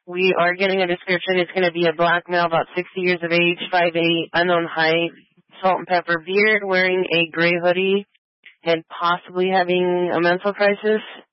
We are getting a description. It's going to be a black male, about 60 years of age, 5'8", unknown height, salt and pepper beard, wearing a gray hoodie, and possibly having a mental crisis.